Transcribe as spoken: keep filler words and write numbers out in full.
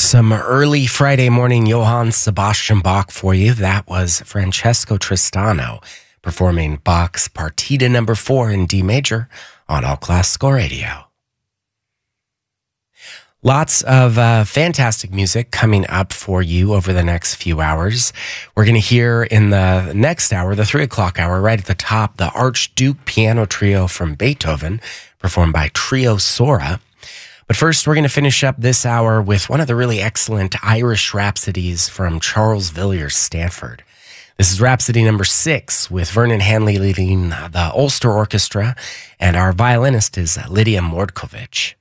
Some early Friday morning Johann Sebastian Bach for you. That was Francesco Tristano performing Bach's Partita number four in D major on All Classical Radio. Lots of uh, fantastic music coming up for you over the next few hours. We're going to hear in the next hour, the three o'clock hour, right at the top, the Archduke Piano Trio from Beethoven, performed by Trio Sora. But first, we're going to finish up this hour with one of the really excellent Irish rhapsodies from Charles Villiers Stanford. This is Rhapsody number six, with Vernon Hanley leading the Ulster Orchestra, and our violinist is Lydia Mordkovich.